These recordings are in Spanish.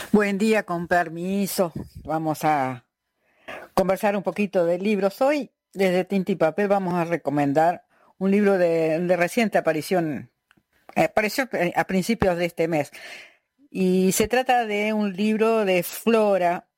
Buen día, con permiso. Vamos a conversar un poquito de libros. Hoy, desde Tinta y Papel, vamos a recomendar un libro de reciente aparición. Apareció a principios de este mes. Y se trata de un libro de flora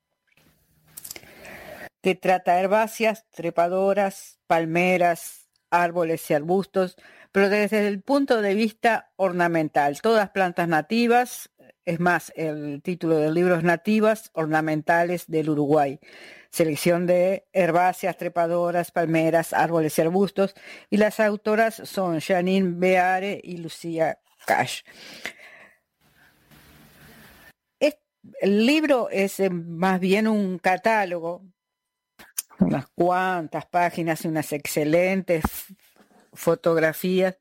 que trata herbáceas, trepadoras, palmeras, árboles y arbustos, pero desde el punto de vista ornamental. Todas plantas nativas. Es más, el título del libro es Nativas Ornamentales del Uruguay. Selección de herbáceas, trepadoras, palmeras, árboles y arbustos. Y las autoras son Janine Beare y Lucía Cash. El libro es más bien un catálogo, unas cuantas páginas y unas excelentes fotografías.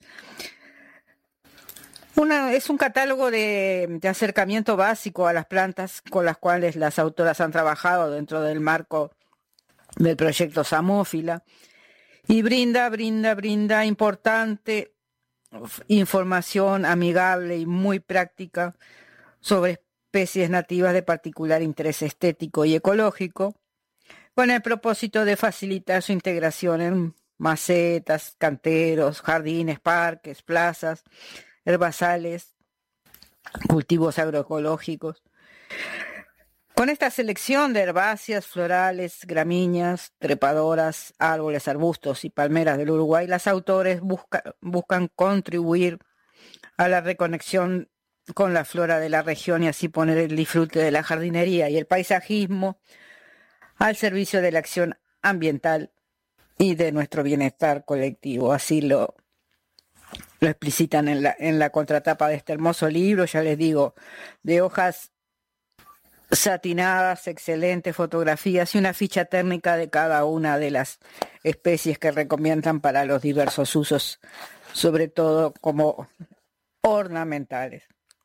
Es un catálogo de acercamiento básico a las plantas con las cuales las autoras han trabajado dentro del marco del proyecto Samófila y brinda importante información amigable y muy práctica sobre especies nativas de particular interés estético y ecológico, con el propósito de facilitar su integración en macetas, canteros, jardines, parques, plazas, herbazales, cultivos agroecológicos. Con esta selección de herbáceas, florales, gramíneas, trepadoras, árboles, arbustos y palmeras del Uruguay, las autores buscan contribuir a la reconexión con la flora de la región y así poner el disfrute de la jardinería y el paisajismo al servicio de la acción ambiental y de nuestro bienestar colectivo. Así lo explicitan en la contratapa de este hermoso libro, ya les digo, de hojas satinadas, excelentes fotografías y una ficha técnica de cada una de las especies que recomiendan para los diversos usos, sobre todo como ornamentales.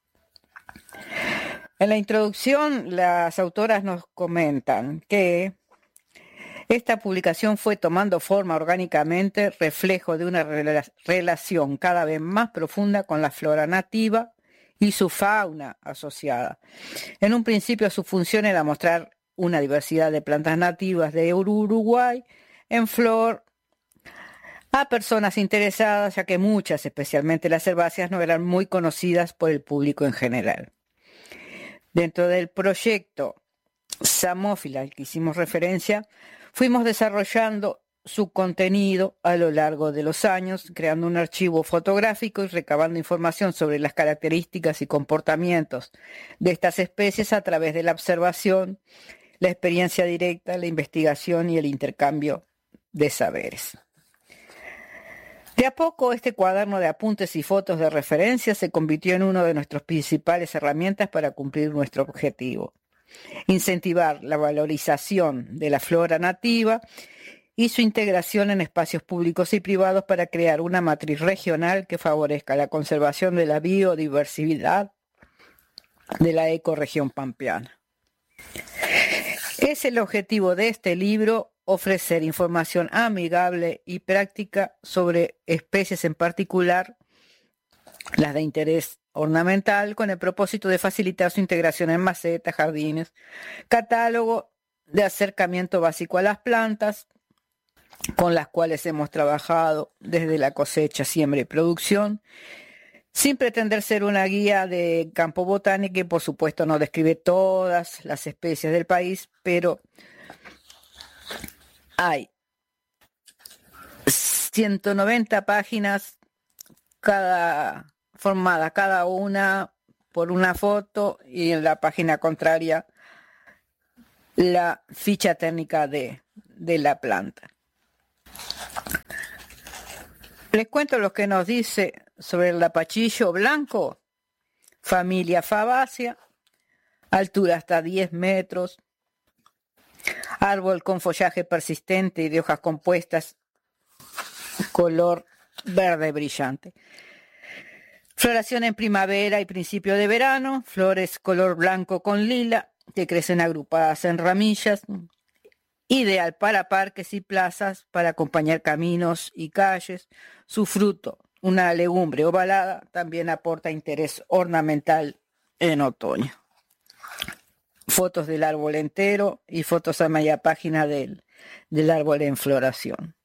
En la introducción, las autoras nos comentan que esta publicación fue tomando forma orgánicamente, reflejo de una relación cada vez más profunda con la flora nativa y su fauna asociada. En un principio su función era mostrar una diversidad de plantas nativas de Uruguay en flor a personas interesadas, ya que muchas, especialmente las herbáceas, no eran muy conocidas por el público en general. Dentro del proyecto Samófila, al que hicimos referencia, fuimos desarrollando su contenido a lo largo de los años, creando un archivo fotográfico y recabando información sobre las características y comportamientos de estas especies a través de la observación, la experiencia directa, la investigación y el intercambio de saberes. De a poco, este cuaderno de apuntes y fotos de referencia se convirtió en una de nuestras principales herramientas para cumplir nuestro objetivo: incentivar la valorización de la flora nativa y su integración en espacios públicos y privados para crear una matriz regional que favorezca la conservación de la biodiversidad de la ecorregión pampeana. Es el objetivo de este libro ofrecer información amigable y práctica sobre especies, en particular las de interés ornamental, con el propósito de facilitar su integración en macetas, jardines, catálogo de acercamiento básico a las plantas, con las cuales hemos trabajado desde la cosecha, siembra y producción, sin pretender ser una guía de campo botánico, y por supuesto no describe todas las especies del país, pero hay 190 páginas formada cada una por una foto, y en la página contraria la ficha técnica de la planta. Les cuento lo que nos dice sobre el lapachillo blanco: familia Fabaceae, altura hasta 10 metros, árbol con follaje persistente y de hojas compuestas, color verde brillante. Floración en primavera y principio de verano, flores color blanco con lila, que crecen agrupadas en ramillas, ideal para parques y plazas, para acompañar caminos y calles. Su fruto, una legumbre ovalada, también aporta interés ornamental en otoño. fotos del árbol entero y fotos a media página del árbol en floración.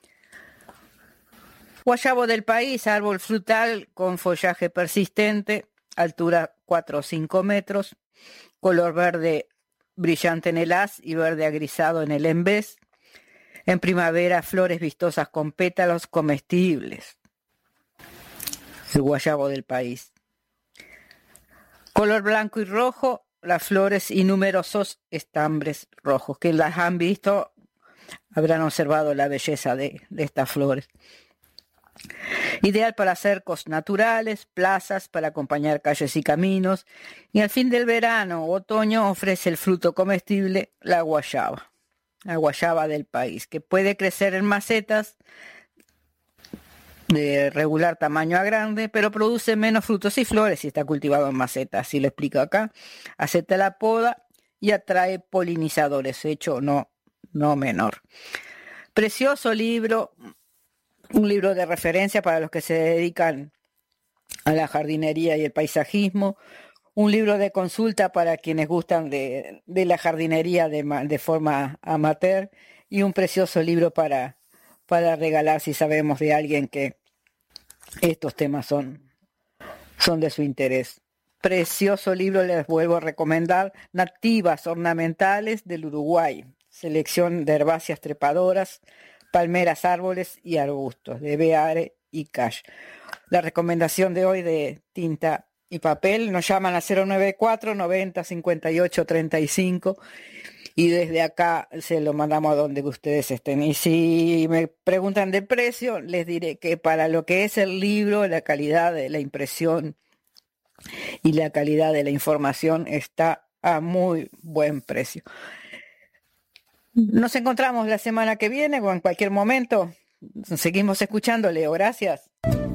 Guayabo del país, árbol frutal con follaje persistente, altura 4 o 5 metros, color verde brillante en el haz y verde agrisado en el embés. En primavera, flores vistosas con pétalos comestibles. El guayabo del país. Color blanco y rojo, las flores y numerosos estambres rojos. Que las han visto, habrán observado la belleza de estas flores. Ideal para cercos naturales, plazas, para acompañar calles y caminos. Y al fin del verano o otoño ofrece el fruto comestible, la guayaba del país, que puede crecer en macetas de regular tamaño a grande, pero produce menos frutos y flores si está cultivado en macetas, así lo explico acá. Acepta la poda y atrae polinizadores, hecho no menor. Precioso libro, un libro de referencia para los que se dedican a la jardinería y el paisajismo, un libro de consulta para quienes gustan de la jardinería de forma amateur, y un precioso libro para regalar si sabemos de alguien que estos temas son de su interés. Precioso libro, les vuelvo a recomendar, Nativas ornamentales del Uruguay, selección de herbáceas trepadoras, palmeras, árboles y arbustos, de Beare y Cash. La recomendación de hoy de tinta y papel, nos llaman a 094 90 58 35 y desde acá se lo mandamos a donde ustedes estén. Y si me preguntan de precio, les diré que para lo que es el libro, la calidad de la impresión y la calidad de la información está a muy buen precio. Nos encontramos la semana que viene o en cualquier momento. Seguimos escuchando, Leo. Gracias.